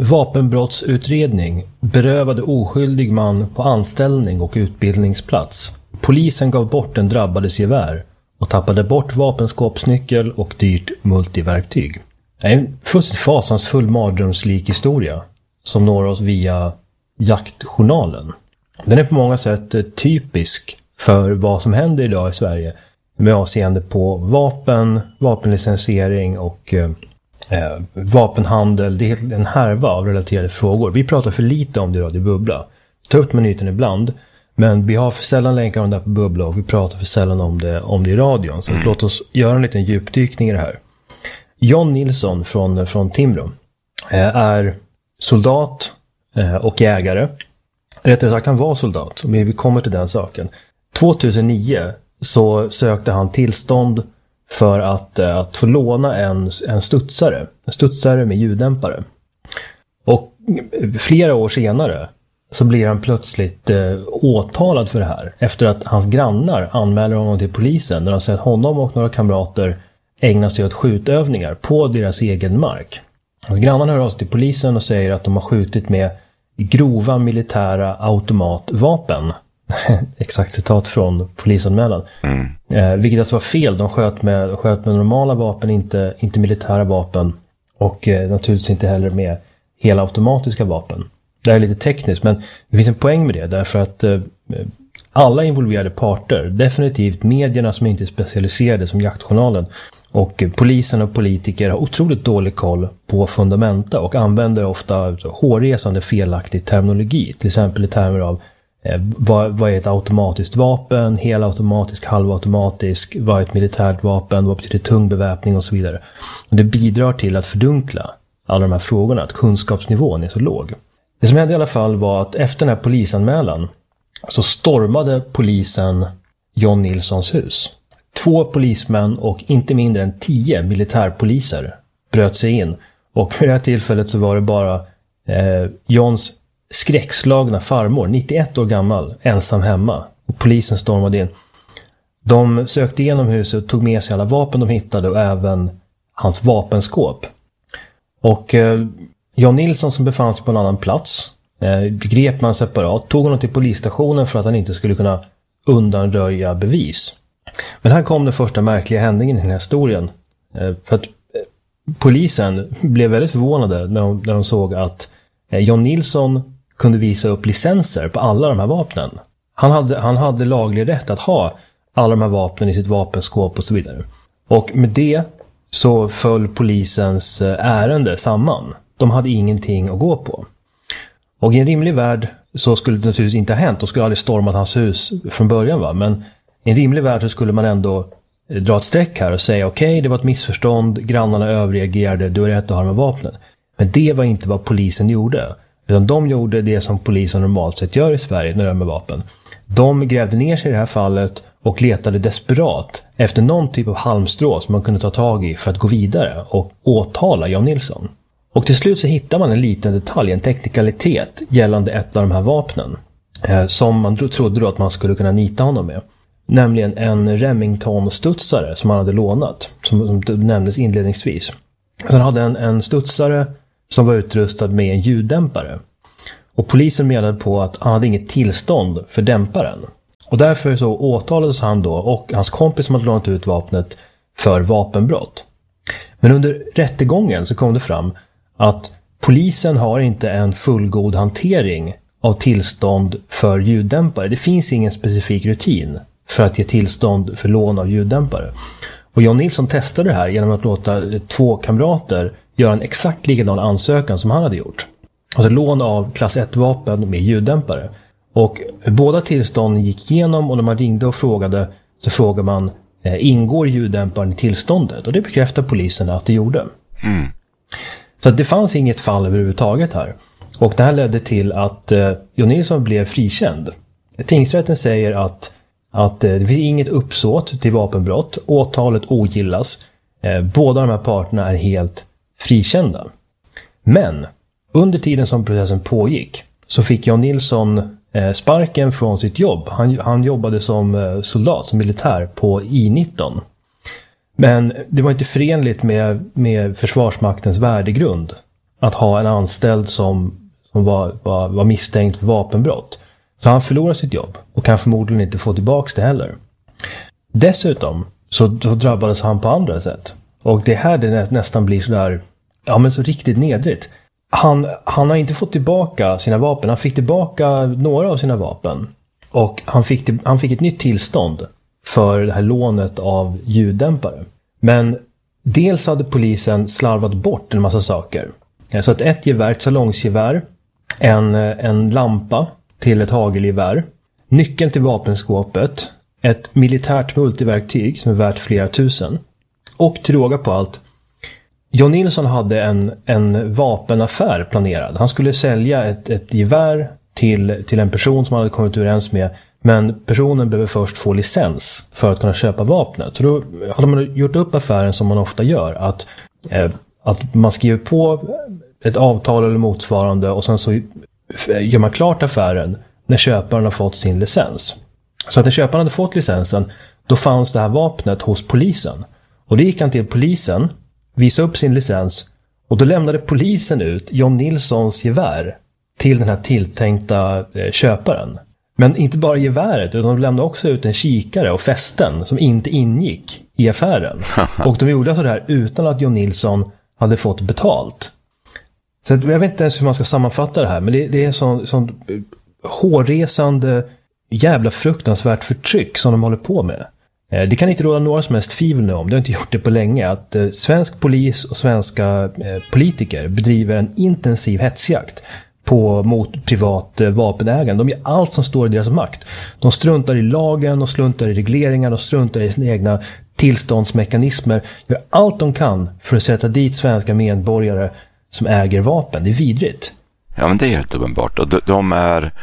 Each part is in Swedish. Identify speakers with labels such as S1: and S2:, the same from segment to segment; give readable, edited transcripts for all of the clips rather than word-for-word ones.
S1: vapenbrottsutredning berövade oskyldig man på anställning och utbildningsplats. Polisen gav bort den drabbades gevär och tappade bort vapenskåpsnyckel och dyrt multiverktyg. Det är en fullständigt fasansfull mardrömslik historia som når oss via Jaktjournalen. Den är på många sätt typisk för vad som händer idag i Sverige med avseende på vapen, vapenlicensiering och vapenhandel. Det är en härva av relaterade frågor. Vi pratar för lite om det i Radio Bubbla. Ta upp minuten ibland, men vi har för sällan länkar om det på Bubbla och vi pratar för sällan om det i radion. Så låt oss göra en liten djupdykning i det här. John Nilsson från Timrå är soldat och jägare. Rättare sagt, han var soldat, men vi kommer till den saken. 2009 så sökte han tillstånd för att få låna en studsare med ljuddämpare. Och flera år senare så blir han plötsligt åtalad för det här. Efter att hans grannar anmäler honom till polisen när de sett honom och några kamrater ägna sig åt skjutövningar på deras egen mark. Och grannarna hör av sig till polisen och säger att de har skjutit med grova militära automatvapen. Exakt citat från polisanmälan. Vilket alltså var fel. De sköt med normala vapen, inte militära vapen. Och naturligtvis inte heller med hela automatiska vapen. Det är lite tekniskt, men det finns en poäng med det. Därför att alla involverade parter, definitivt medierna som inte är specialiserade som Jaktjournalen, och polisen och politiker har otroligt dålig koll på fundamenta och använder ofta hårresande felaktig terminologi. Till exempel i termer av vad är ett automatiskt vapen, helautomatisk, halvautomatisk, vad är ett militärt vapen, vad betyder tung beväpning och så vidare. Och det bidrar till att fördunkla alla de här frågorna, att kunskapsnivån är så låg. Det som hände i alla fall var att efter den här polisanmälan så stormade polisen John Nilssons hus. 2 polismän och inte mindre än 10 militärpoliser bröt sig in. Och vid det här tillfället så var det bara Johns skräckslagna farmor, 91 år gammal, ensam hemma. Och polisen stormade in. De sökte igenom huset och tog med sig alla vapen de hittade och även hans vapenskåp. Och John Nilsson, som befann sig på en annan plats, grep man separat, tog honom till polisstationen för att han inte skulle kunna undanröja bevis. Men här kom den första märkliga händningen i den här historien. För att polisen blev väldigt förvånade när de såg att John Nilsson kunde visa upp licenser på alla de här vapnen. Han hade laglig rätt att ha alla de här vapnen i sitt vapenskåp och så vidare. Och med det så föll polisens ärende samman. De hade ingenting att gå på. Och i en rimlig värld så skulle det naturligtvis inte ha hänt. De skulle aldrig stormat hans hus från början, va? Men i en rimlig värld så skulle man ändå dra ett streck här och säga okej, det var ett missförstånd, grannarna överreagerade, du har rätt att ha de här vapnen. Men det var inte vad polisen gjorde. Utan de gjorde det som polisen normalt sett gör i Sverige när de är med vapen. De grävde ner sig i det här fallet och letade desperat efter någon typ av halmstrå som man kunde ta tag i för att gå vidare och åtala John Nilsson. Och till slut så hittar man en liten detalj, en teknikalitet gällande ett av de här vapnen. Som man trodde då att man skulle kunna nita honom med. Nämligen en Remington-studsare som han hade lånat, som nämndes inledningsvis. Så han hade en studsare som var utrustad med en ljuddämpare. Och polisen menade på att han hade inget tillstånd för dämparen. Och därför så åtalades han då och hans kompis som hade lånat ut vapnet för vapenbrott. Men under rättegången så kom det fram att polisen har inte en fullgod hantering av tillstånd för ljuddämpare. Det finns ingen specifik rutin för att ge tillstånd för lån av ljuddämpare. Och John Nilsson testade det här genom att låta 2 kamrater göra en exakt likadan ansökan som han hade gjort. Alltså lån av klass 1-vapen med ljuddämpare. Och båda tillstånden gick igenom och när man ringde och frågade så frågade man ingår ljuddämparen i tillståndet? Och det bekräftar polisen att det gjorde. Så att det fanns inget fall överhuvudtaget här. Och det här ledde till att John Nilsson blev frikänd. Tingsrätten säger att det finns inget uppsåt till vapenbrott. Åtalet ogillas. Båda de här parterna är helt frikända. Men under tiden som processen pågick så fick John Nilsson sparken från sitt jobb. Han jobbade som soldat, som militär på I-19. Men det var inte förenligt med Försvarsmaktens värdegrund att ha en anställd som var misstänkt för vapenbrott. Så han förlorar sitt jobb och kan förmodligen inte få tillbaka det heller. Dessutom så drabbades han på andra sätt. Och det här det nästan blir sådär, ja men så riktigt nedrigt. Han har inte fått tillbaka sina vapen. Han fick tillbaka några av sina vapen. Och han fick ett nytt tillstånd för det här lånet av ljuddämpare. Men dels hade polisen slarvat bort en massa saker. Så att ett gevär, ett salongsgevär, en lampa till ett hagelgevär, nyckeln till vapenskåpet, ett militärt multiverktyg som är värt flera tusen. Och till råga på allt, John Nilsson hade en vapenaffär planerad. Han skulle sälja ett gevär till en person som han hade kommit överens med. Men personen behöver först få licens för att kunna köpa vapnet. Så då hade man gjort upp affären som man ofta gör. Att man skriver på ett avtal eller motsvarande och sen så gör man klart affären när köparen har fått sin licens. Så att när köparen hade fått licensen, då fanns det här vapnet hos polisen. Och det gick han till polisen, visade upp sin licens och då lämnade polisen ut John Nilssons gevär till den här tilltänkta köparen. Men inte bara geväret, utan de lämnade också ut en kikare och fästen som inte ingick i affären. Och de gjorde alltså det här utan att John Nilsson hade fått betalt. Så jag vet inte ens hur man ska sammanfatta det här, men det är sånt hårresande, jävla fruktansvärt förtryck som de håller på med. Det kan inte råda några som helst tvivel om, det har inte gjort det på länge, att svensk polis och svenska politiker bedriver en intensiv hetsjakt mot privat vapenägande. De gör allt som står i deras makt. De struntar i lagen, de struntar i regleringar, de struntar i sina egna tillståndsmekanismer. Gör allt de kan för att sätta dit svenska medborgare som äger vapen. Det är vidrigt.
S2: Ja, men det är helt uppenbart. Och de är...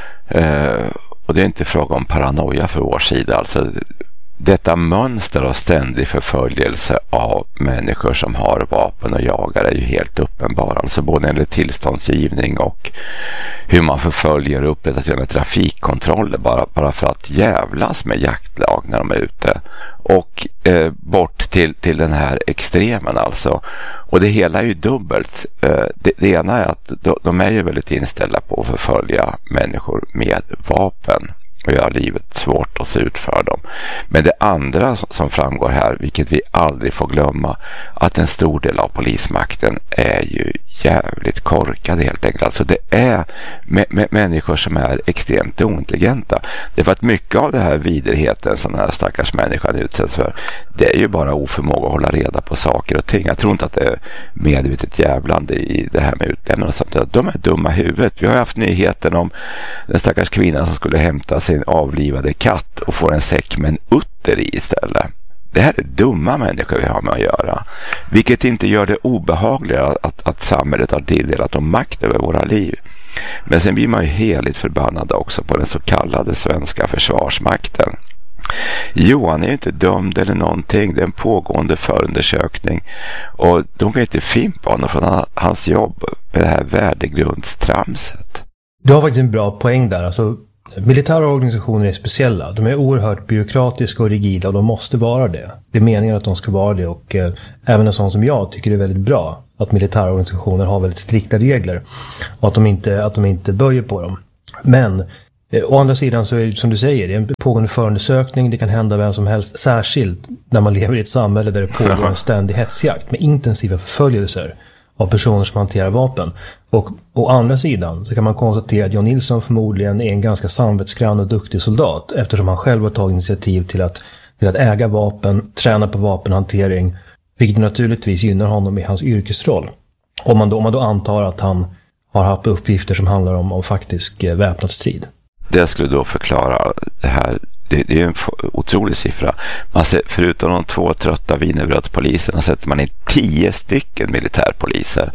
S2: och det är inte fråga om paranoia för vår sida. Alltså, detta mönster av ständig förföljelse av människor som har vapen och jagar är ju helt uppenbar. Alltså både när det gäller tillståndsgivning och hur man förföljer och upprättar trafikkontroller bara för att jävlas med jaktlag när de är ute. Och bort till den här extremen alltså. Och det hela är ju dubbelt. Det ena är att de är ju väldigt inställda på att förfölja människor med vapen och göra livet svårt att se ut för dem. Men det andra som framgår här, vilket vi aldrig får glömma, att en stor del av polismakten är ju jävligt korkade helt enkelt. Alltså det är människor som är extremt ointelligenta. Det är för att mycket av det här vidrigheten som den här stackars människan utsätts för, det är ju bara oförmåga att hålla reda på saker och ting. Jag tror inte att det är medvetet jävlande i det här med utlämnande och sånt. De är dumma i huvudet. Vi har haft nyheten om den stackars kvinnan som skulle hämta sin avlivade katt och får en säck med en utter i istället. Det här är dumma människor vi har med att göra. Vilket inte gör det obehagligare att samhället har tilldelat dem makt över våra liv. Men sen blir man ju heligt förbannad också på den så kallade svenska försvarsmakten. Johan är ju inte dömd eller någonting. Det är en pågående förundersökning. Och de kan ju inte fimpa honom från hans jobb med det här värdegrundstramset.
S1: Du har faktiskt en bra poäng där. Alltså, militära organisationer är speciella. De är oerhört byråkratiska och rigida och de måste vara det. Det är meningen att de ska vara det och även en sån som jag tycker det är väldigt bra att militära organisationer har väldigt strikta regler och att de inte böjer på dem. Men å andra sidan så är det som du säger, det är en pågående förundersökning, det kan hända vem som helst, särskilt när man lever i ett samhälle där det pågår en ständig hetsjakt med intensiva förföljelser av personer som hanterar vapen. Och å andra sidan så kan man konstatera att John Nilsson förmodligen är en ganska samvetsgrann och duktig soldat eftersom han själv har tagit initiativ till att äga vapen, träna på vapenhantering, vilket naturligtvis gynnar honom i hans yrkesroll. Om man då antar att han har haft uppgifter som handlar om faktisk väpnad strid.
S2: Det skulle då förklara det här. Det är en otrolig siffra. Förutom de 2 trötta wienerbrödspoliserna sätter man in 10 stycken militärpoliser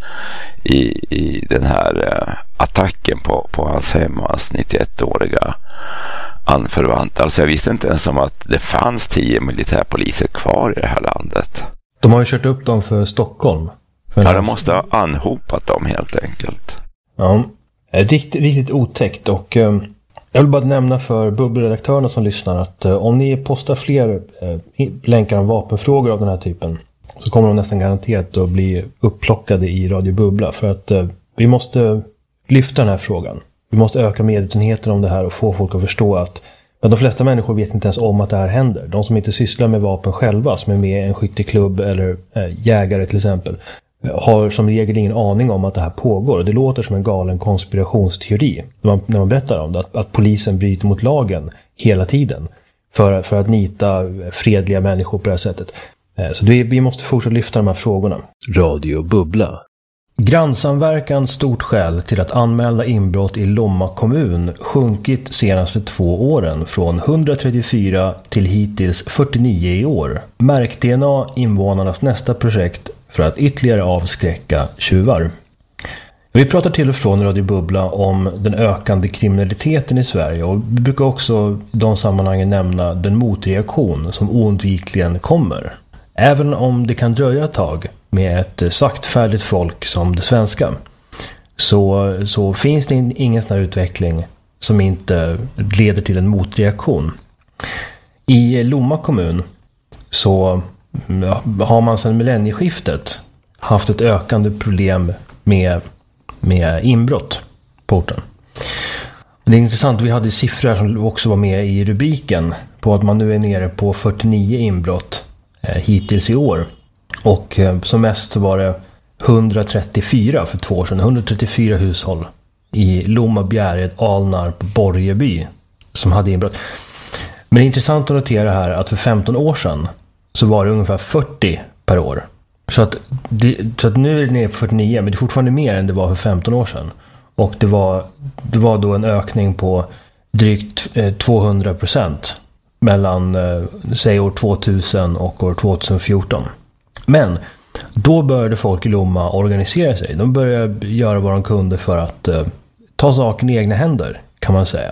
S2: i den här attacken på hans hem och hans 91-åriga anförvant. Alltså jag visste inte ens om att det fanns 10 militärpoliser kvar i det här landet.
S1: De har ju kört upp dem för Stockholm.
S2: Ja, de måste ha anhopat dem helt enkelt.
S1: Ja, riktigt otäckt och... Jag vill bara nämna för bubbelredaktörerna som lyssnar att om ni postar fler länkar om vapenfrågor av den här typen så kommer de nästan garanterat att bli upplockade i Radio Bubbla. För att vi måste lyfta den här frågan. Vi måste öka medvetenheten om det här och få folk att förstå att de flesta människor vet inte ens om att det här händer. De som inte sysslar med vapen själva, som är med i en skytteklubb eller jägare till exempel, har som regel ingen aning om att det här pågår. Det låter som en galen konspirationsteori när man berättar om det. Att polisen bryter mot lagen hela tiden för att nita fredliga människor på det här sättet. Så vi måste fortsätta lyfta de här frågorna. Radio Bubbla. Grannsamverkan stort skäl till att anmälda inbrott i Lomma kommun sjunkit senaste 2 åren från 134 till hittills 49 i år. Märk-DNA invånarnas nästa projekt för att ytterligare avskräcka tjuvar. Vi pratar till och från Radio Bubbla om den ökande kriminaliteten i Sverige och vi brukar också i de sammanhangen nämna den motreaktion som oundvikligen kommer. Även om det kan dröja ett tag med ett saktfärdigt folk som det svenska så finns det ingen sån här utveckling som inte leder till en motreaktion. I Lomma kommun så har man sedan millennieskiftet haft ett ökande problem med inbrott på orten. Det är intressant, vi hade siffror som också var med i rubriken på att man nu är nere på 49 inbrott hittills i år. Och som mest så var det 134 för 2 år sedan. 134 hushåll i Lomma, Bjärred, Alnarp, Borgeby som hade inbrott. Men det är intressant att notera här att för 15 år sedan så var det ungefär 40 per år. Så att nu är det nere på 49, men det är fortfarande mer än det var för 15 år sedan. Och det var då en ökning på drygt 200% mellan säg år 2000 och år 2014. Men då började folk i Lomma organisera sig. De började göra vad de kunde för att ta saken i egna händer, kan man säga.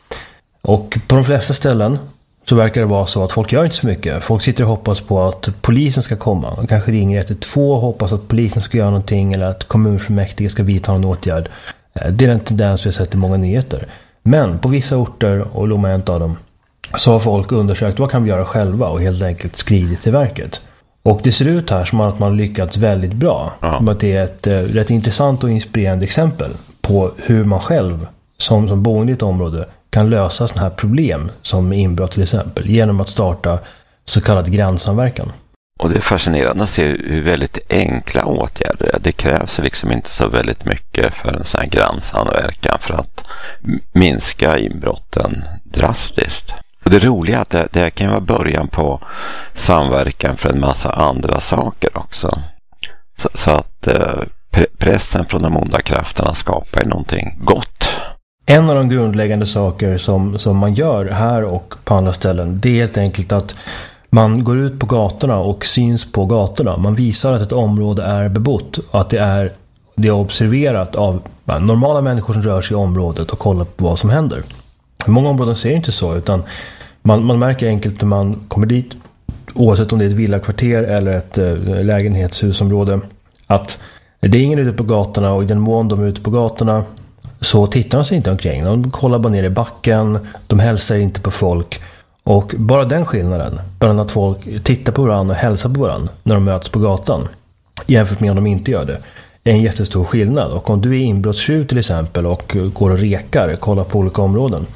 S1: Och på de flesta ställen så verkar det vara så att folk gör inte så mycket. Folk sitter och hoppas på att polisen ska komma. De kanske ringer 112 och hoppas att polisen ska göra någonting eller att kommunfullmäktige ska vidta en åtgärd. Det är en tendens vi har sett i många nyheter. Men på vissa orter, och Lomma är en av dem, så har folk undersökt vad kan vi göra själva och helt enkelt skridit till verket. Och det ser ut här som att man lyckats väldigt bra. Ja. Att det är ett rätt intressant och inspirerande exempel på hur man själv som boende i ett område kan lösa sådana här problem som inbrott till exempel genom att starta så kallad grannsamverkan.
S2: Och det är fascinerande att se hur väldigt enkla åtgärder är. Det krävs liksom inte så väldigt mycket för en sån här grannsamverkan för att minska inbrotten drastiskt. Och det roliga är att det kan vara början på samverkan för en massa andra saker också. Så att pressen från de onda krafterna skapar någonting gott.
S1: En av de grundläggande saker som man gör här och på andra ställen, det är helt enkelt att man går ut på gatorna och syns på gatorna. Man visar att ett område är bebott och att det är observerat av normala människor som rör sig i området och kollar på vad som händer. Många områden ser inte så, utan man märker enkelt när man kommer dit, oavsett om det är ett villakvarter eller ett lägenhetshusområde, att det är ingen ute på gatorna, och i den mån de är ute på gatorna så tittar de sig inte omkring. De kollar bara ner i backen, de hälsar inte på folk. Och bara den skillnaden, bland att folk tittar på varandra och hälsar på varandra när de möts på gatan, jämfört med om de inte gör det, är en jättestor skillnad. Och om du är inbrottstjuv till exempel och går och rekar, kollar på olika områden,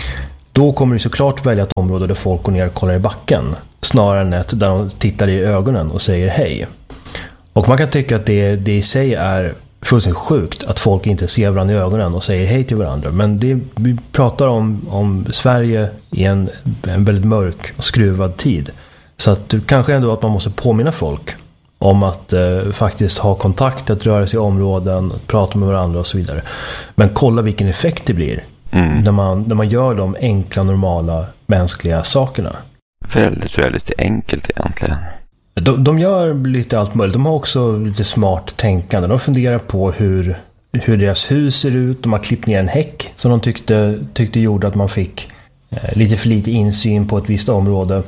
S1: då kommer du såklart välja ett område där folk går ner och kollar i backen, snarare än ett där de tittar i ögonen och säger hej. Och man kan tycka att det i sig är fullständigt sjukt att folk inte ser varandra i ögonen och säger hej till varandra. Men vi pratar om Sverige i en väldigt mörk och skruvad tid. Så att kanske ändå att man måste påminna folk om att faktiskt ha kontakt, att röra sig i områden, prata med varandra och så vidare. Men kolla vilken effekt det blir när man gör de enkla, normala, mänskliga sakerna.
S2: Väldigt, väldigt enkelt egentligen.
S1: De gör lite allt möjligt. De har också lite smart tänkande. De funderar på hur deras hus ser ut. De har klippt ner en häck som de tyckte gjorde att man fick lite för lite insyn på ett visst område.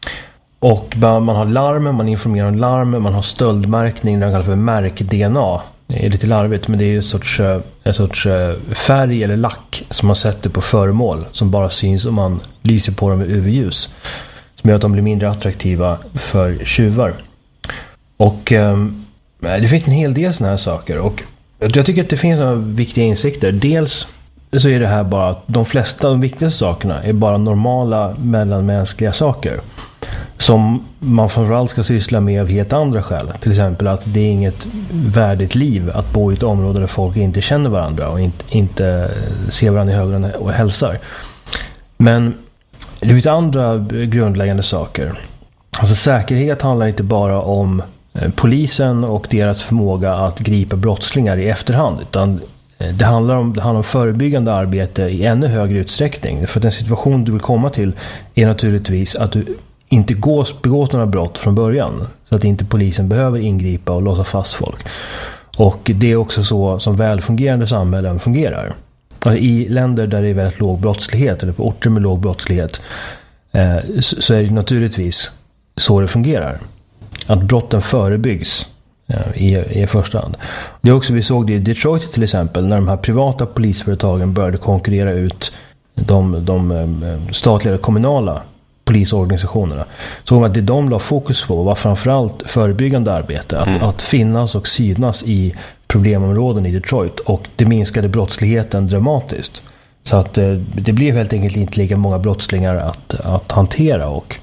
S1: Och man har larm, man informerar om larm, man har stöldmärkning, det kallas för märk-DNA. Det är lite larvigt, men det är ju en sorts färg eller lack som man sätter på föremål som bara syns om man lyser på dem med UV-ljus. Som gör att de blir mindre attraktiva för tjuvar. Och det finns en hel del såna här saker. Och jag tycker att det finns några viktiga insikter. Dels så är det här bara att de flesta av de viktigaste sakerna är bara normala mellanmänskliga saker. Som man framförallt ska syssla med av helt andra skäl. Till exempel att det är inget värdigt liv att bo i ett område där folk inte känner varandra och inte ser varandra i ögonen och hälsar. Men det finns andra grundläggande saker. Alltså säkerhet handlar inte bara om polisen och deras förmåga att gripa brottslingar i efterhand, utan det handlar om förebyggande arbete i ännu högre utsträckning. För att den situation du vill komma till är naturligtvis att du inte begås några brott från början, så att inte polisen behöver ingripa och låsa fast folk. Och det är också så som välfungerande samhällen fungerar. Alltså i länder där det är väldigt låg brottslighet, eller på orter med låg brottslighet, så är det naturligtvis så det fungerar. Att brotten förebyggs i första hand. Det är också, vi såg det i Detroit till exempel, när de här privata polisföretagen började konkurrera ut de statliga och kommunala polisorganisationerna. Så att det de la fokus på var framförallt förebyggande arbete. Att finnas och synas i problemområden i Detroit, och det minskade brottsligheten dramatiskt. Så att det blev helt enkelt inte lika många brottslingar att hantera, och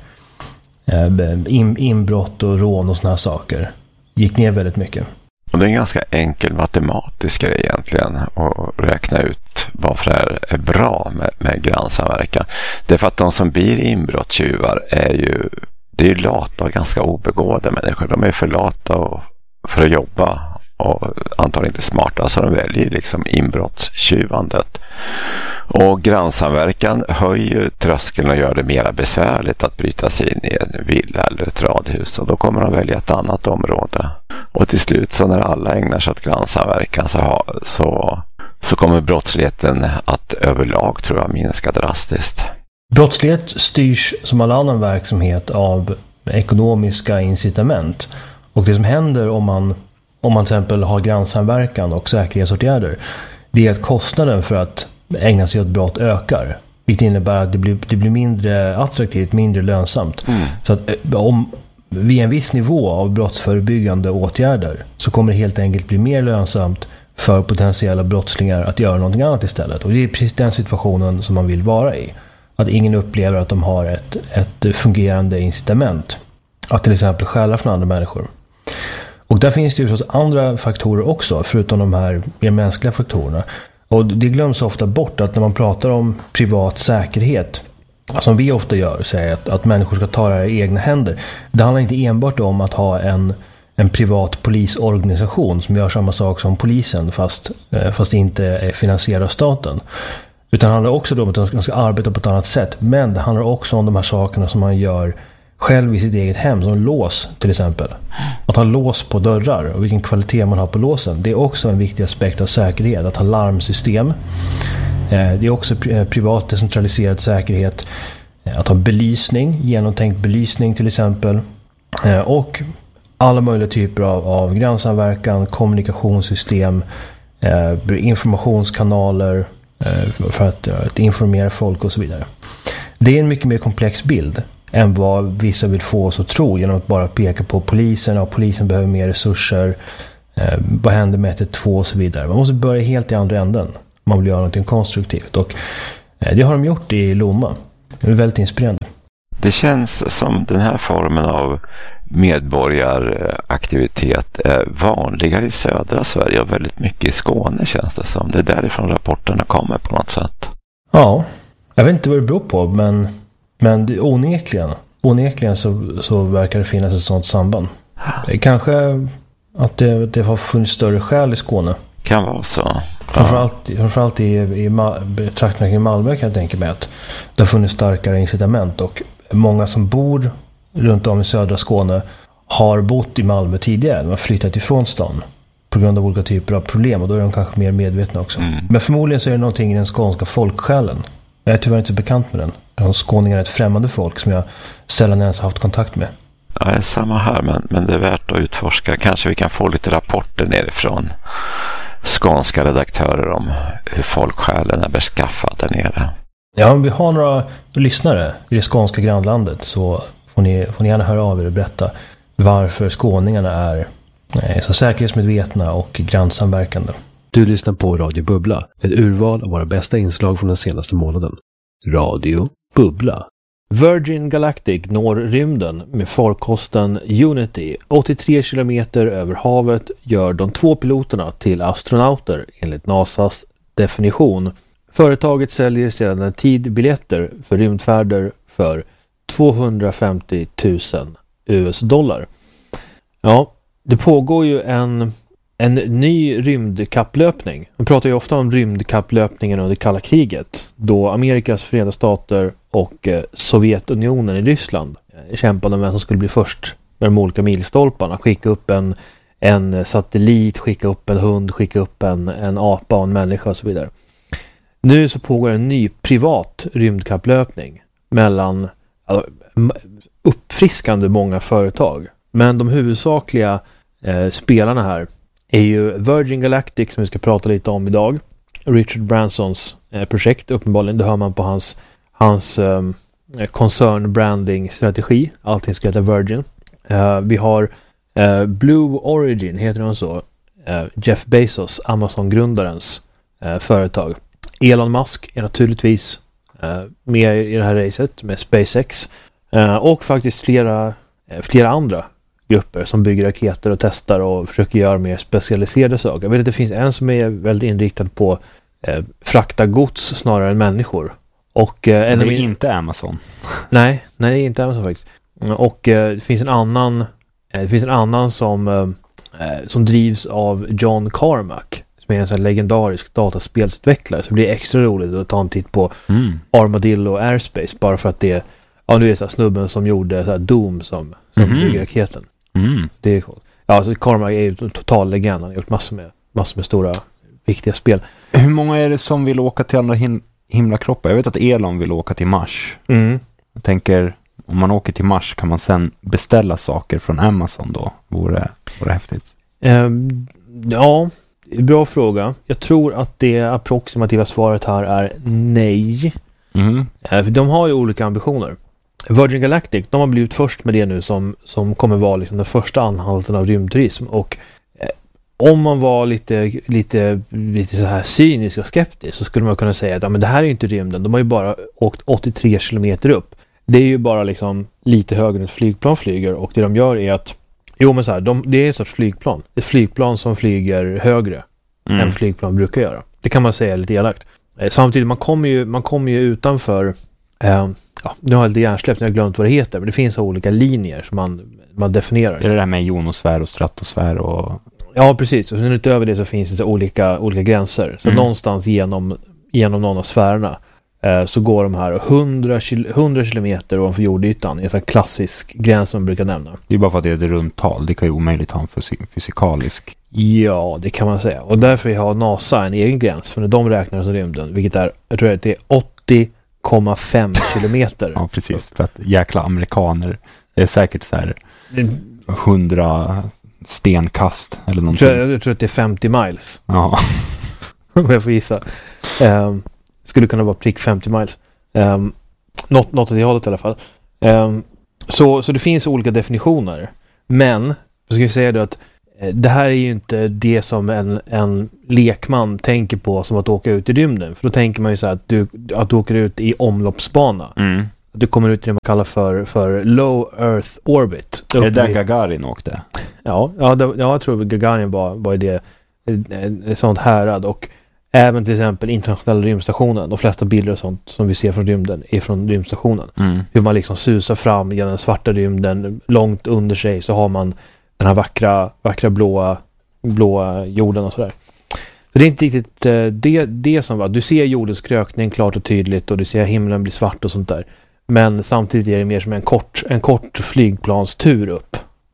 S1: inbrott och rån och såna här saker gick ner väldigt mycket.
S2: Och det är en ganska enkel matematisk grej egentligen att räkna ut varför det är bra med grannsamverkan. Det är för att de som blir inbrottstjuvar det är lata och ganska obegåvade människor. De är för lata för att jobba och antagligen inte smarta, så de väljer liksom inbrottstjuvandet. Och grannsamverkan höjer tröskeln och gör det mer besvärligt att bryta sig in i en villa eller ett radhus, och då kommer de välja ett annat område. Och till slut, så när alla ägnar sig åt grannsamverkan, så kommer brottsligheten att överlag, tror jag, minska drastiskt.
S1: Brottslighet styrs som all annan verksamhet av ekonomiska incitament. Och det som händer om man till exempel har grannsamverkan och säkerhetsåtgärder, det är att kostnaden för att ägna sig åt brott ökar. Vilket innebär att det blir mindre attraktivt, mindre lönsamt. Så att om vid en viss nivå av brottsförebyggande åtgärder, så kommer det helt enkelt bli mer lönsamt för potentiella brottslingar att göra någonting annat istället. Och det är precis den situationen som man vill vara i. Att ingen upplever att de har ett fungerande incitament att till exempel stjäla från andra människor. Och där finns det ju så andra faktorer också, förutom de här mer mänskliga faktorerna. Och det glöms ofta bort att när man pratar om privat säkerhet, som vi ofta gör, säger att människor ska ta det här i egna händer. Det handlar inte enbart om att ha en privat polisorganisation som gör samma sak som polisen, fast inte är finansierad av staten. Utan det handlar också om att de ska arbeta på ett annat sätt. Men det handlar också om de här sakerna som man gör själv i sitt eget hem, som lås till exempel. Att ha lås på dörrar och vilken kvalitet man har på låsen, det är också en viktig aspekt av säkerhet. Att ha larmsystem, det är också privat decentraliserad säkerhet. Att ha belysning, genomtänkt belysning till exempel. Och alla möjliga typer av grannsamverkan, kommunikationssystem, informationskanaler för att informera folk och så vidare. Det är en mycket mer komplex bild än vad vissa vill få oss att tro genom att bara peka på polisen, och polisen behöver mer resurser, vad händer med 112 och så vidare. Man måste börja helt i andra änden. Man vill göra någonting konstruktivt, och det har de gjort i Lomma. Det är väldigt inspirerande.
S2: Det känns som den här formen av medborgaraktivitet är vanligare i södra Sverige och väldigt mycket i Skåne, känns det som. Det är därifrån rapporterna kommer på något sätt.
S1: Ja, jag vet inte vad det beror på, men det, onekligen så verkar det finnas ett sådant samband. Kanske att det har funnits större skäl i Skåne.
S2: Kan vara så.
S1: Framförallt i trakterna kring Malmö kan jag tänka mig att det har funnits starkare incitament, och många som bor runt om i södra Skåne har bott i Malmö tidigare. De har flyttat ifrån stan på grund av olika typer av problem, och då är de kanske mer medvetna också. Men förmodligen så är det någonting i den skånska folksjälen. Jag är tyvärr inte så bekant med den. Skåningar är ett främmande folk som jag sällan ens haft kontakt med.
S2: Ja, det är samma här, men det är värt att utforska. Kanske vi kan få lite rapporter nerifrån skånska redaktörer om hur folksjälen är beskaffad där nere.
S1: Ja, om vi har några lyssnare i det skånska grannlandet, så får ni gärna höra av er och berätta varför skåningarna är så säkerhetsmedvetna och grannsamverkande.
S3: Du lyssnar på Radio Bubbla, ett urval av våra bästa inslag från den senaste månaden. Radio Bubbla.
S1: Virgin Galactic når rymden med farkosten Unity. 83 kilometer över havet gör de 2 piloterna till astronauter enligt NASAs definition. Företaget säljer sedan en tid biljetter för rymdfärder för 250 000 US-dollar. Ja, det pågår ju en ny rymdkapplöpning. Man pratar ju ofta om rymdkapplöpningen under kalla kriget, då Amerikas Förenta Stater och Sovjetunionen i Ryssland kämpade om vem som skulle bli först med de olika milstolparna. Skicka upp en satellit, skicka upp en hund, skicka upp en apa och en människa och så vidare. Nu så pågår en ny privat rymdkapplöpning mellan uppfriskande många företag. Men de huvudsakliga spelarna här är ju Virgin Galactic, som vi ska prata lite om idag. Richard Bransons projekt, uppenbarligen. Det hör man på hans concern branding strategi. Allting ska heta Virgin. Vi har Blue Origin, heter det så. Jeff Bezos, Amazon-grundarens företag. Elon Musk är naturligtvis med i det här racet med SpaceX. Och faktiskt flera andra grupper som bygger raketer och testar och försöker göra mer specialiserade saker. Jag vet att det finns en som är väldigt inriktad på frakta gods snarare än människor. Och
S4: det är inte Amazon.
S1: Nej, det är inte Amazon faktiskt. Och det finns en annan som drivs av John Carmack, som är en sån här legendarisk dataspelsutvecklare. Så det blir extra roligt att ta en titt på Armadillo Airspace, bara för att det nu är så här snubben som gjorde så här Doom som bygger raketen. Det är coolt. Ja, alltså Carmack är ju en total legend. Han har gjort massor med stora viktiga spel.
S4: Hur många är det som vill åka till andra himlakroppar? Jag vet att Elon vill åka till Mars. Jag tänker, om man åker till Mars, kan man sen beställa saker från Amazon då? Vore häftigt.
S1: Ja, bra fråga. Jag tror att det approximativa svaret här är nej. För de har ju olika ambitioner. Virgin Galactic, de har blivit först med det nu som kommer vara liksom den första anhalten av rymdturism. Och om man var lite så här cynisk och skeptisk, så skulle man kunna säga att men det här är ju inte rymden. De har ju bara åkt 83 kilometer upp. Det är ju bara liksom lite högre än ett flygplan flyger, och det de gör är att det är ett sorts flygplan. Ett flygplan som flyger högre än flygplan brukar göra. Det kan man säga lite elakt. Samtidigt, man kommer ju utanför nu har jag lite hjärnsläppt, jag har glömt vad det heter, men det finns olika linjer som man definierar.
S4: Är det där med ionosfär och stratosfär och...
S1: Ja, precis. Och sen utöver det så finns det så olika gränser. Så någonstans genom någon av sfärerna så går de här 100 kilometer ovanför jordytan. Det är en sån klassisk gräns som man brukar nämna.
S4: Det är bara för att det är ett runt tal. Det kan ju omöjligt ha en fysikalisk.
S1: Ja, det kan man säga. Och därför har NASA en egen gräns. För när de räknar som rymden, vilket är, jag tror att det är 80,5 kilometer.
S4: Ja, precis. För att jäkla amerikaner, det är säkert så här 100 stenkast eller någonting.
S1: Jag tror att det är 50 miles.
S4: Ja.
S1: Om jag får gissa. Skulle kunna vara prick 50 miles. Något åt det hållet i alla fall. Så det finns olika definitioner. Men, jag ska säga det att det här är ju inte det som en lekman tänker på som att åka ut i rymden. För då tänker man ju så här att du åker ut i omloppsbana. Att du kommer ut i det man kallar för low earth orbit.
S4: Är det där Gagarin åkte?
S1: Ja, jag tror att Gagarin var i det ett sånt härad. Och även till exempel internationella rymdstationen. De flesta bilder och sånt som vi ser från rymden är från rymdstationen. Hur man liksom susar fram genom den svarta rymden. Långt under sig så har man den här vackra blåa jorden och sådär. Så det är inte riktigt det som var. Du ser jordens krökning klart och tydligt, och du ser himlen bli svart och sånt där. Men samtidigt är det mer som en kort flygplanstur upp.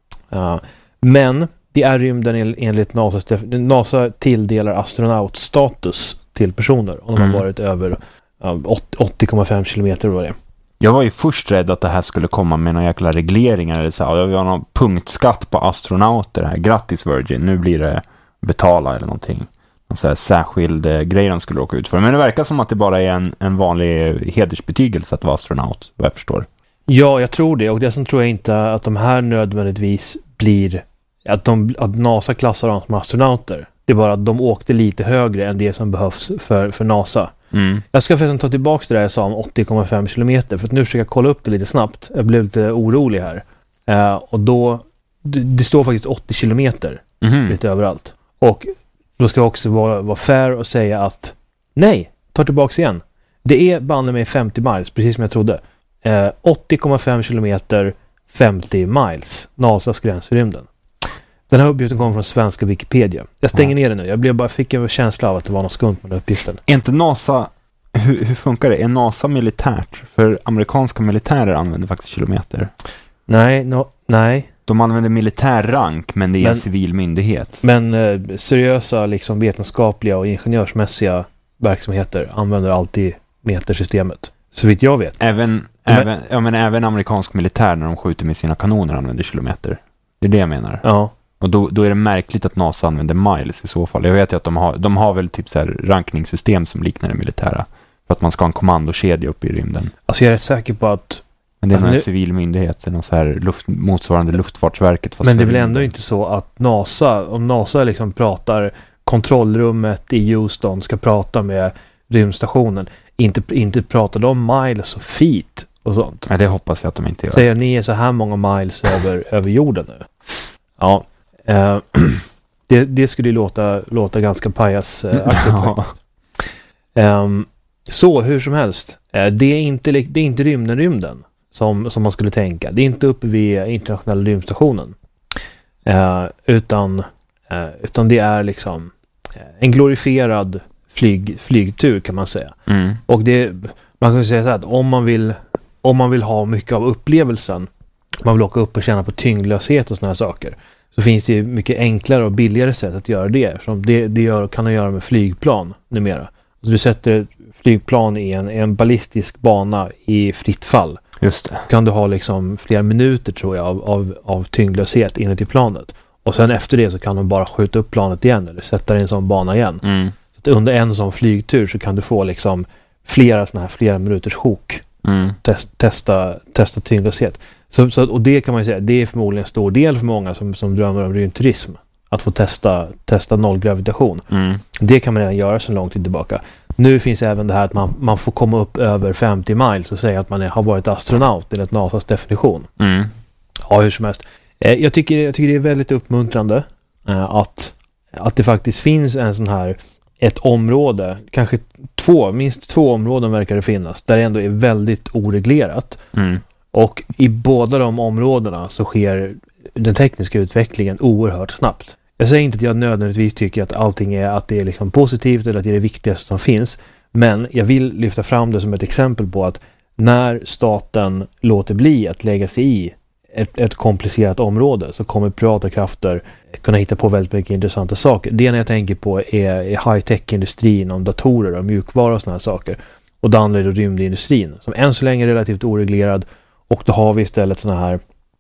S1: Men det är rymden enligt NASA tilldelar astronautstatus till personer om de har varit över 80,5 kilometer var det.
S4: Jag var ju först rädd att det här skulle komma med några jäkla regleringar eller så här. Jag vill ha någon punktskatt på astronauter här. Grattis Virgin, nu blir det betala eller någonting. Någon så här särskild grej de skulle åka ut för. Men det verkar som att det bara är en vanlig hedersbetygelse att vara astronaut, vad jag förstår.
S1: Ja, jag tror det. Och det som tror jag inte att de här nödvändigtvis blir att NASA klassar dem som astronauter. Det är bara att de åkte lite högre än det som behövs för NASA. Jag ska förresten ta tillbaka det där jag sa om 80,5 kilometer, för att nu försöka kolla upp det lite snabbt. Jag blev lite orolig här. Och då, det står faktiskt 80 kilometer lite överallt. Och då ska jag också vara fair och säga att nej, ta tillbaka igen. Det är banne mig 50 miles, precis som jag trodde. 80,5 kilometer, 50 miles. NASAs gräns för rymden. Den här uppgiften kommer från svenska Wikipedia. Jag stänger ner den nu. Jag fick en känsla av att det var något skumt med den uppgiften.
S4: Är inte NASA... Hur funkar det? Är NASA militärt? För amerikanska militärer använder faktiskt kilometer.
S1: Nej.
S4: De använder militär rank, men det är en civil myndighet.
S1: Men seriösa liksom vetenskapliga och ingenjörsmässiga verksamheter använder alltid metersystemet. Så vitt jag vet.
S4: Även amerikansk militär när de skjuter med sina kanoner använder kilometer. Det är det jag menar.
S1: Ja.
S4: Och då är det märkligt att NASA använder miles i så fall. Jag vet ju att de har väl typ så här rankningssystem som liknar det militära. För att man ska ha en kommandokedja uppe i rymden.
S1: Alltså jag är rätt säker på att...
S4: Men det är en civil myndighet, någon så här motsvarande Luftfartsverket.
S1: Men det är väl ändå inte så att om NASA liksom pratar kontrollrummet i Houston ska prata med rymdstationen. Inte pratar de miles och feet och sånt.
S4: Nej, det hoppas jag att de inte gör.
S1: Säger ni är så här många miles över jorden nu. Ja. Det skulle låta ganska pajasaktigt faktiskt. Så hur som helst. Det är inte rymden som man skulle tänka. Det är inte uppe vid internationella rymdstationen. Utan det är liksom en glorifierad flygtur kan man säga. Och man kan säga så här att om man vill ha mycket av upplevelsen, man vill åka upp och känna på tyngdlöshet och såna här saker, så finns det mycket enklare och billigare sätt att göra det. Som kan man göra med flygplan numera. Så du sätter flygplan i en ballistisk bana i fritt fall.
S4: Just det.
S1: Kan du ha liksom flera minuter tror jag av tyngdlöshet inuti planet. Och sen efter det så kan de bara skjuta upp planet igen eller sätta det i en sån bana igen. Så att under en sån flygtur så kan du få liksom flera minuters sjok. Testa tyngdlöshet. Och det kan man ju säga, det är förmodligen en stor del för många som drömmer om rymdturism. Att få testa nollgravitation. Det kan man redan göra så lång tid tillbaka. Nu finns även det här att man får komma upp över 50 miles och säga att man har varit astronaut enligt NASAs definition. Ja, hur som helst. Jag tycker det är väldigt uppmuntrande att det faktiskt finns en sån här ett område, kanske minst två områden verkar det finnas, där det ändå är väldigt oreglerat. Och i båda de områdena så sker den tekniska utvecklingen oerhört snabbt. Jag säger inte att jag nödvändigtvis tycker att allting att det är liksom positivt eller att det är det viktigaste som finns, men jag vill lyfta fram det som ett exempel på att när staten låter bli att lägga sig i ett komplicerat område så kommer privata krafter kunna hitta på väldigt mycket intressanta saker. Det jag tänker på är high-tech-industrin, om datorer och mjukvara och såna här saker. Och det andra är rymdindustrin som än så länge är relativt oreglerad, och då har vi istället såna här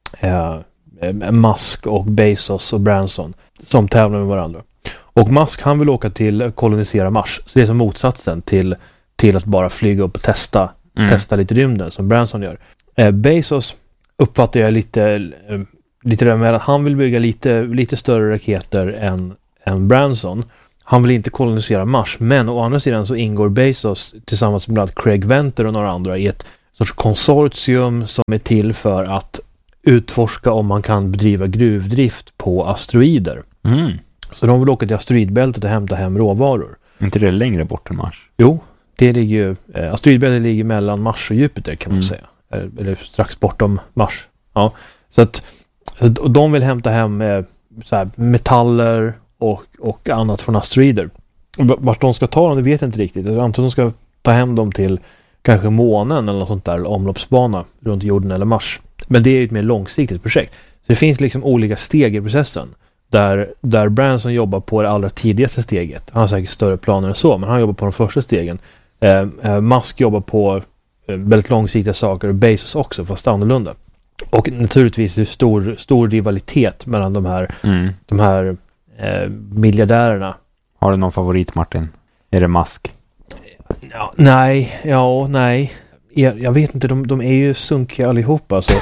S1: Musk och Bezos och Branson som tävlar med varandra. Och Musk, han vill åka till kolonisera Mars. Så det är som motsatsen till att bara flyga upp och testa lite rymden som Branson gör. Bezos uppfattar jag lite där med att han vill bygga lite större raketer än Branson. Han vill inte kolonisera Mars, men å andra sidan så ingår Bezos tillsammans med bland annat Craig Venter och några andra i ett sorts konsortium som är till för att utforska om man kan bedriva gruvdrift på asteroider. Så de vill åka till asteroidbältet och hämta hem råvaror.
S4: Inte det längre bort än Mars?
S1: Jo, asteroidbältet ligger mellan Mars och Jupiter kan man säga. Eller strax bortom Mars. Ja. Så de vill hämta hem så här, metaller och annat från asteroider. Vart de ska ta dem, det vet jag inte riktigt. Jag antar att de ska ta hem dem till kanske månen eller något sånt där, eller omloppsbana runt jorden eller Mars. Men det är ett mer långsiktigt projekt. Så det finns liksom olika steg i processen. Där Branson jobbar på det allra tidigaste steget. Han har säkert större planer än så, men han jobbar på de första stegen. Musk jobbar på väldigt långsiktiga saker, och Bezos också, fast annorlunda. Och naturligtvis är det stor rivalitet mellan de här miljardärerna.
S4: Har du någon favorit, Martin? Är det Musk?
S1: Nej. jag vet inte, de är ju sunkiga allihopa. Alltså.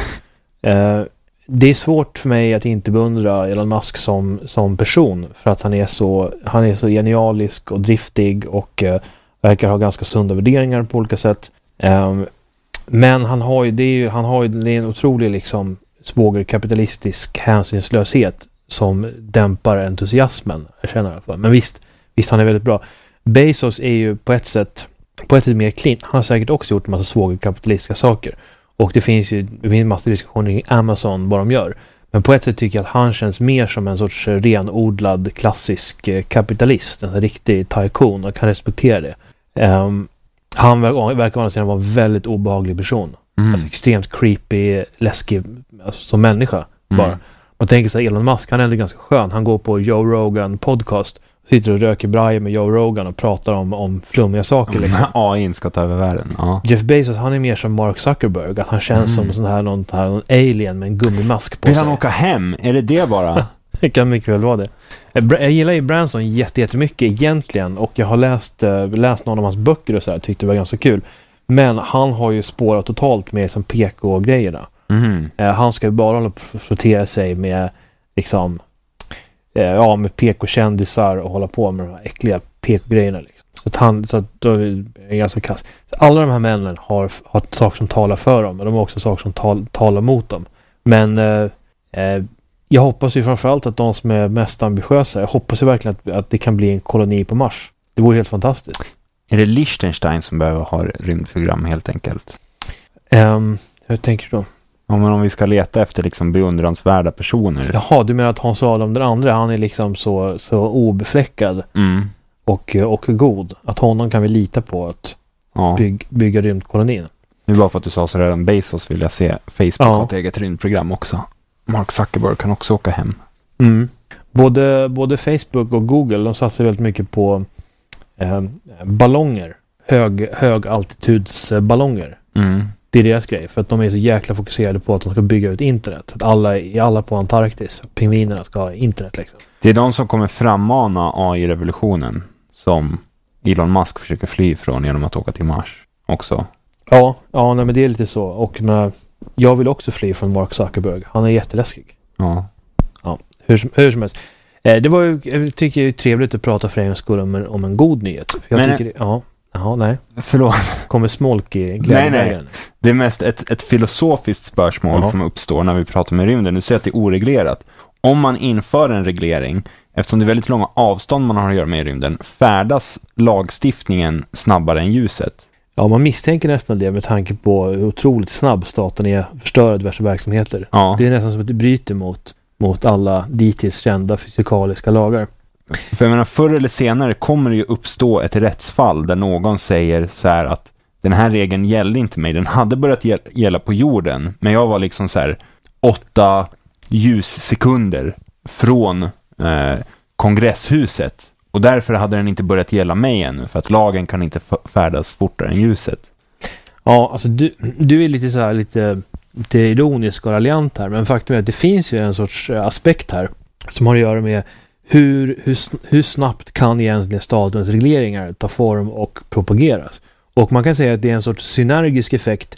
S1: Det är svårt för mig att inte beundra Elon Musk som person, för att han är så genialisk och driftig och verkar ha ganska sunda värderingar på olika sätt. Men han har ju en otrolig liksom svågerkapitalistisk hänsynslöshet som dämpar entusiasmen, jag känner i alla fall. Men visst han är väldigt bra. Bezos är ju på ett sätt mer clean. Han har säkert också gjort en massa svågerkapitalistiska saker. Och det finns en massa diskussioner i Amazon vad de gör. Men på ett sätt tycker jag att han känns mer som en sorts renodlad klassisk kapitalist. En riktig tycoon, och kan respektera det. Han verkar vara en väldigt obehaglig person. Alltså extremt creepy, läskig alltså, som människa bara. Man tänker sig Elon Musk, han är ändå ganska skön. Han går på Joe Rogan podcast, sitter och röker brajer med Joe Rogan och pratar om flummiga saker. Liksom.
S4: AI ska ta över världen. Ja.
S1: Jeff Bezos, han är mer som Mark Zuckerberg. Att han känns som någon alien med en gummimask på sig.
S4: Vill han åka hem? Är det bara?
S1: Det kan mycket väl vara det. Jag gillar ju Branson jättemycket egentligen. Och jag har läst någon av hans böcker och så här. Tyckte det var ganska kul. Men han har ju spårat totalt med som PK-grejerna. Han ska ju bara hålla på att frottera sig med liksom med PK-kändisar och hålla på med de här äckliga PK-grejerna liksom. Så att då är det ganska kass. Så alla de här männen har saker som talar för dem, men de har också saker som talar mot dem. Men jag hoppas ju framförallt att de som är mest ambitiösa, jag hoppas ju verkligen att det kan bli en koloni på Mars. Det vore helt fantastiskt.
S4: Är det Liechtenstein som behöver ha rymdprogram helt enkelt?
S1: Hur tänker du då?
S4: Ja, men om vi ska leta efter liksom beundransvärda personer.
S1: Jaha, du menar att Hans Adam den andra, han är liksom så obefläckad och god. Att honom kan vi lita på att bygga rymdkolonin.
S4: Nu bara för att du sa så redan Bezos vill jag se Facebook ha ett eget rymdprogram också. Mark Zuckerberg kan också åka hem.
S1: Både Facebook och Google, de satsar väldigt mycket på ballonger. Högaltitudsballonger. Det är deras grej, för att de är så jäkla fokuserade på att de ska bygga ut internet. Att alla på Antarktis, pingvinerna ska ha internet liksom. Det
S4: är de som kommer frammana AI-revolutionen som Elon Musk försöker fly från genom att åka till Mars också. Ja,
S1: nej, men det är lite så. Och jag vill också fly från Mark Zuckerberg. Han är jätteläskig.
S4: Ja.
S1: Hur som helst. Det var ju, jag tycker det är trevligt att prata för en skull om en god nyhet. Nej.
S4: Förlåt.
S1: Kommer smolk i glädjevägen?
S4: Nej. Det är mest ett filosofiskt spörsmål som uppstår när vi pratar med rymden. Du säger att det är oreglerat. Om man inför en reglering, eftersom det är väldigt långa avstånd man har att göra med i rymden, färdas lagstiftningen snabbare än ljuset?
S1: Ja, man misstänker nästan det med tanke på hur otroligt snabb staten är att förstöra diverse verksamheter. Ja. Det är nästan som att det bryter mot alla dittills kända fysikaliska lagar.
S4: För jag menar, förr eller senare kommer det ju uppstå ett rättsfall där någon säger så här att den här regeln gällde inte mig. Den hade börjat gälla på jorden, men jag var liksom så här 8 ljussekunder från kongresshuset. Och därför hade den inte börjat gälla mig ännu, för att lagen kan inte färdas fortare än ljuset.
S1: Ja, alltså du är lite så här lite ironisk och raljant här, men faktum är att det finns ju en sorts aspekt här som har att göra med hur snabbt kan egentligen statens regleringar ta form och propageras. Och man kan säga att det är en sorts synergisk effekt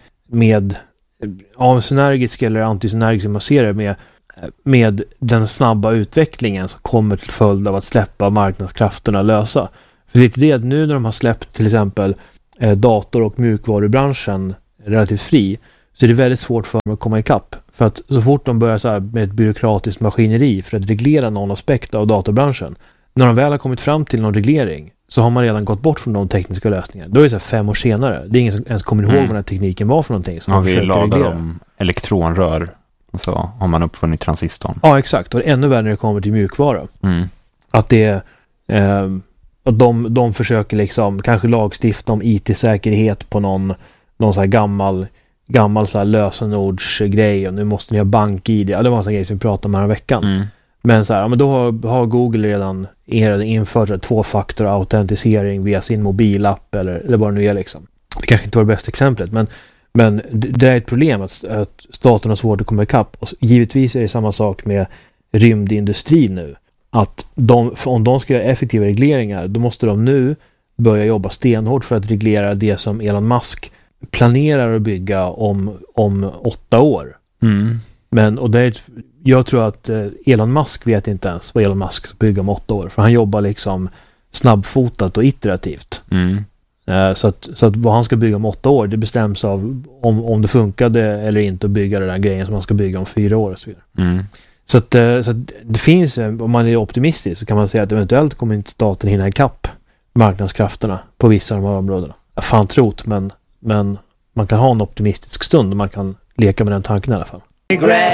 S1: synergisk eller antisynergisk som man ser det med den snabba utvecklingen som kommer till följd av att släppa marknadskrafterna lösa. För det är det att nu när de har släppt till exempel dator- och mjukvarubranschen relativt fri, så är det väldigt svårt för dem att komma ikapp. För att så fort de börjar så här med ett byråkratiskt maskineri för att reglera någon aspekt av datorbranschen, när de väl har kommit fram till någon reglering, så har man redan gått bort från de tekniska lösningarna. Då är det så här 5 år senare. Det är ingen som ens kommer ihåg vad den här tekniken var för någonting.
S4: Som vi lagar om elektronrör, och så har man uppfunnit transistorn.
S1: Ja, exakt. Och det är ännu värre när det kommer till mjukvara. Att det att de försöker liksom kanske lagstifta om IT-säkerhet på någon så här gammal så här lösenordsgrej, och nu måste ni ha bank-ID. Ja, det var en sån grej som vi pratade om här veckan. Men så här, men då har Google redan infört 2-faktor-autentisering via sin mobilapp eller vad det nu är liksom. Det kanske inte var det bästa exemplet, men det är ett problem att staten har svårt att komma ikapp. Och givetvis är det samma sak med rymdindustrin nu. Att om de ska göra effektiva regleringar, då måste de nu börja jobba stenhårt för att reglera det som Elon Musk
S5: planerar att bygga om 8 år. Men, och jag tror att Elon Musk vet inte ens vad Elon Musk ska bygga om 8 år. För han jobbar liksom snabbfotat och iterativt. Så att vad han ska bygga om 8 år, det bestäms av om det funkade eller inte att bygga den där grejen som man ska bygga om 4 år och så vidare. Så att det finns, om man är optimistisk så kan man säga att eventuellt kommer inte staten hinna ikapp marknadskrafterna på vissa av de här områdena. Jag fan trott, men man kan ha en optimistisk stund och man kan leka med den tanken i alla fall.